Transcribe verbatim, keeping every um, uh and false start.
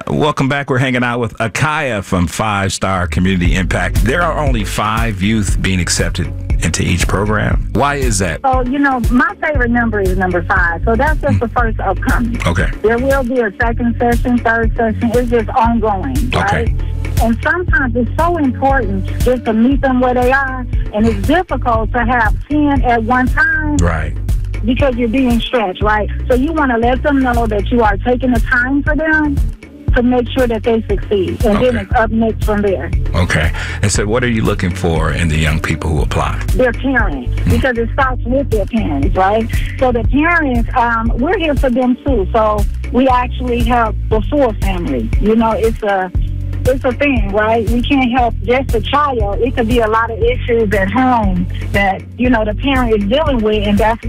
Welcome back. We're hanging out with Akaya from Five Star Community Impact. There are only five youth being accepted into each program. Why is that? So, you know, my favorite number is number five. So that's just the first upcoming. Okay. There will be a second session, third session. It's just ongoing, right? Okay. And sometimes it's so important just to meet them where they are, and it's difficult to have ten at one time. Right. Because you're being stretched, right? So you want to let them know that you are taking the time for them to make sure that they succeed. And Okay. then it's up next from there. Okay. And so what are you looking for in the young people who apply? Their parents, because it starts with their parents, right? So the parents, um, we're here for them too. So we actually help the full family. You know, it's a it's a thing, right? We can't help just a child. It could be a lot of issues at home that, you know, the parent is dealing with, and that's